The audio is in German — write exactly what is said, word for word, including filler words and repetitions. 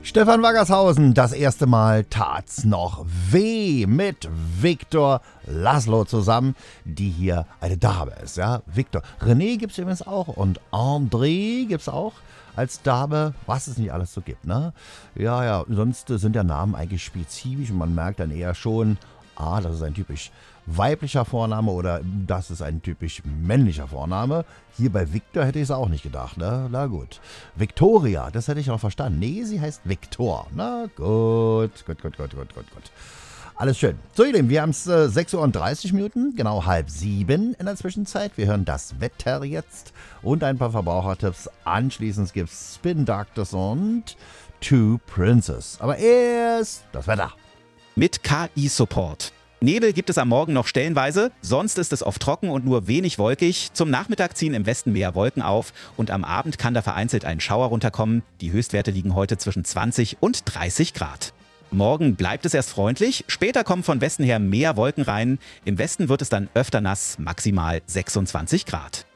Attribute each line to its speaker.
Speaker 1: Stefan Waggershausen, das erste Mal tat's noch weh mit Viktor Laszlo zusammen, die hier eine Dame ist, ja. Viktor. René gibt's übrigens auch und André gibt's auch als Dame, was es nicht alles so gibt, ne? Ja, ja, sonst sind ja Namen eigentlich spezifisch und man merkt dann eher schon, ah, das ist ein typisch weiblicher Vorname oder das ist ein typisch männlicher Vorname. Hier bei Viktor hätte ich es auch nicht gedacht, ne? Na gut. Victoria, das hätte ich noch verstanden. Nee, sie heißt Viktor. Na gut, gut, gut, gut, gut, gut, gut. Alles schön. So, ihr Lieben, wir haben es äh, sechs Uhr und dreißig Minuten, genau halb sieben in der Zwischenzeit. Wir hören das Wetter jetzt und ein paar Verbrauchertipps. Anschließend gibt es Spin Doctors und Two Princes. Aber erst das Wetter.
Speaker 2: Mit K I-Support. Nebel gibt es am Morgen noch stellenweise, sonst ist es oft trocken und nur wenig wolkig. Zum Nachmittag ziehen im Westen mehr Wolken auf und am Abend kann da vereinzelt ein Schauer runterkommen. Die Höchstwerte liegen heute zwischen zwanzig und dreißig Grad. Morgen bleibt es erst freundlich, später kommen von Westen her mehr Wolken rein. Im Westen wird es dann öfter nass, maximal sechsundzwanzig Grad.